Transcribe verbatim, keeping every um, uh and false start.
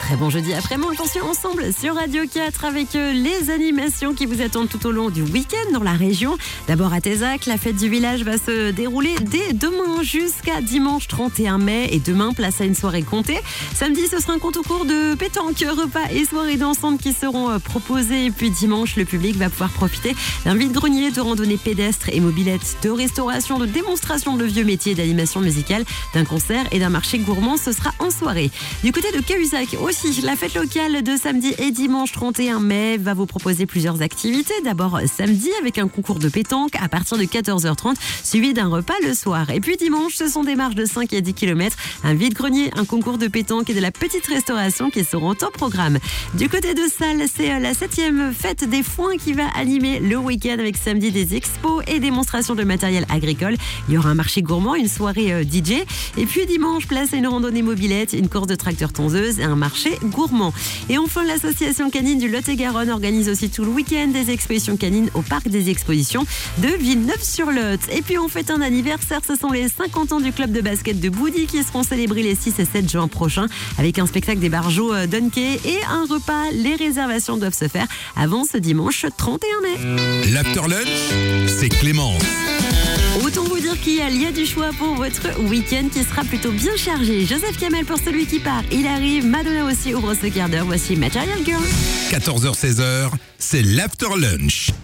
Très bon jeudi après-midi, on poursuit ensemble sur Radio quatre avec euh, les animations qui vous attendent tout au long du week-end dans la région. D'abord à Tézac, la fête du village va se dérouler dès demain jusqu'à dimanche trente et un mai. Et demain, place à une soirée comptée. Samedi, ce sera un compte au cours de pétanque, repas et soirées dansante qui seront euh, proposés. Et puis dimanche, le public va pouvoir profiter d'un vide-grenier, de randonnée pédestre et mobilette, de restauration, de démonstration de vieux métiers, d'animation musicale, d'un concert et d'un marché gourmand. Ce sera en soirée. Du côté de Cahuzac aussi, la fête locale de samedi et dimanche trente et un mai va vous proposer plusieurs activités. D'abord samedi avec un concours de pétanque à partir de quatorze heures trente, suivi d'un repas le soir. Et puis dimanche, ce sont des marches de cinq à dix kilomètres, un vide-grenier, un concours de pétanque et de la petite restauration qui seront au programme. Du côté de Salles, c'est la septième fête des foins qui va animer le week-end avec samedi des expos et démonstrations de matériel agricole. Il y aura un marché gourmand, une soirée D J. Et puis dimanche, place à une randonnée mobilette, une course de tracteur tondeuse et un marché gourmand. Et enfin, l'association canine du Lot-et-Garonne organise aussi tout le week-end des expositions canines au parc des expositions de Villeneuve-sur-Lot. Et puis on fête un anniversaire, ce sont les cinquante ans du club de basket de Boudy qui seront célébrés les six et sept juin prochains avec un spectacle des Barjots Dunkey et un repas. Les réservations doivent se faire avant ce dimanche trente et un mai. L'After Lunch, c'est Clémence. Autant vous dire qu'il y a, il y a du choix pour votre week-end qui sera plutôt bien chargé. Joseph Kamel pour celui qui part, il arrive. Madonna aussi ouvre ce quart d'heure. Voici Material Girl. quatorze heures seize heures, c'est l'After Lunch.